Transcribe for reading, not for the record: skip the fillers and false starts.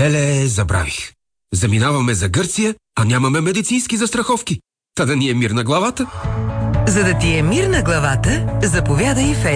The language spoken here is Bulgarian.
Леле, забравих. Заминаваме за Гърция, а нямаме медицински застраховки. Та да ни е мир на главата. За да ти е мир на главата, заповядай в